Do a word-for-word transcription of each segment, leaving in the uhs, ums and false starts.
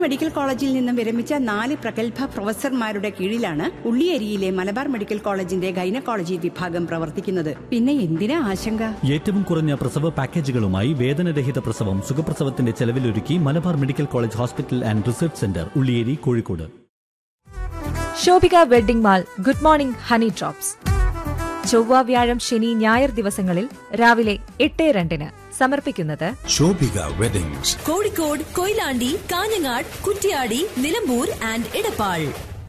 Medical കോളേജിൽ നിന്നും വിരമിച്ച നാല് പ്രഗത്ഭ പ്രൊഫസർമാരുടെ കീഴിലാണ് ഉള്ളിയേരിയിലെ മലബാർ മെഡിക്കൽ കോളേജിന്റെ ഗൈനക്കോളജി വിഭാഗം പ്രവർത്തിക്കുന്നത്. പിന്നെ എന്തിനാ ആശങ്ക? ഏറ്റവും കുറഞ്ഞ പ്രസവ പാക്കേജുകളുമായി വേദനരഹിത പ്രസവം സുഖപ്രസവത്തിന്റെ ചെലവിലൊരുക്കി Malabar medical college hospital and research centre, Ulliyeri, Kozhikode. Shobhika wedding mall good morning honey drops. ചൊവ്വ, വ്യാഴം, ശനി, ഞായർ ദിവസങ്ങളിൽ രാവിലെ എട്ട് രണ്ടിന് സമർപ്പിക്കുന്നത് ശോഭിക വെഡിങ്സ്, കോഴിക്കോട്, കൊയിലാണ്ടി, കാഞ്ഞങ്ങാട്, കുറ്റ്യാടി, നിലമ്പൂർ ആൻഡ് ഇടപ്പാൾ.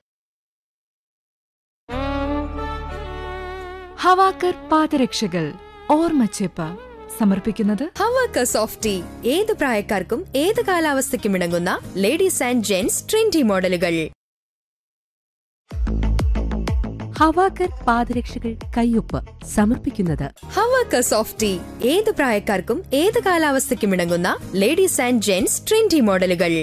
ഹവാക്കർ പാദരക്ഷകൾ ഓർമ്മച്ചെപ്പ് സമർപ്പിക്കുന്നത് ഹവാക്കർ സോഫ്റ്റി. ഏത് പ്രായക്കാർക്കും ഏത് കാലാവസ്ഥയ്ക്കും ഇണങ്ങുന്ന ലേഡീസ് ആൻഡ് ജെന്റ്സ് ട്രെൻഡി മോഡലുകൾ. ഹവാക്കർ പാദരക്ഷകൾ കയ്യൊപ്പ് സമർപ്പിക്കുന്നത് ഹവാക്കർ സോഫ്റ്റി. ഏത് പ്രായക്കാർക്കും ഏത് കാലാവസ്ഥയ്ക്കും ഇണങ്ങുന്ന ലേഡീസ് ആൻഡ് ജെന്റ്സ് ട്രെൻഡി മോഡലുകൾ.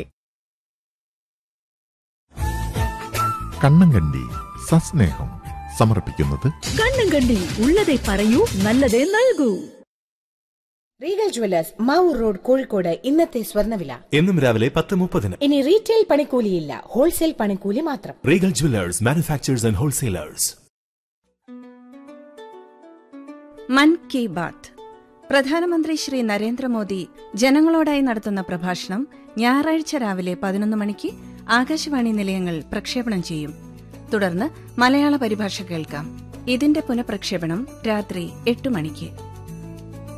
കണ്ണങ്കണ്ടി സസ്നേഹം സമർപ്പിക്കുന്നത് കണ്ണങ്കണ്ടി. ഉള്ളതേ പറയൂ, നല്ലതേ നൽകൂ. Regal jewellers Mavoor road, Kozhikode. ഇന്നത്തെ സ്വർണ്ണവില എന്നും രാവിലെ പത്ത് മുപ്പതിന്. ഇനി റീറ്റെയിൽ പണിക്കൂലിയില്ല, ഹോൾസെയിൽ പണിക്കൂലി മാത്രം. Regal jewellers, manufacturers and wholesalers. മൻ കി ബാത്ത്. പ്രധാനമന്ത്രി ശ്രീ നരേന്ദ്രമോദി ജനങ്ങളോടായി നടത്തുന്ന പ്രഭാഷണം ഞായറാഴ്ച രാവിലെ പതിനൊന്ന് മണിക്ക് ആകാശവാണി നിലയങ്ങൾ പ്രക്ഷേപണം ചെയ്യും. തുടർന്ന് മലയാള പരിഭാഷ കേൾക്കാം. ഇതിന്റെ പുനഃപ്രക്ഷേപണം രാത്രി എട്ട് മണിക്ക്.